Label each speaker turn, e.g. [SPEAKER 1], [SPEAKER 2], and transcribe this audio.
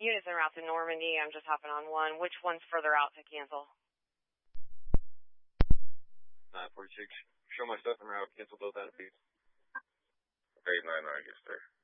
[SPEAKER 1] units en route to Normandy. I'm just hopping on one. Which one's further out to cancel?
[SPEAKER 2] 946. Show my stuff en route. Cancel both out of feeds.
[SPEAKER 3] 899, yes, sir.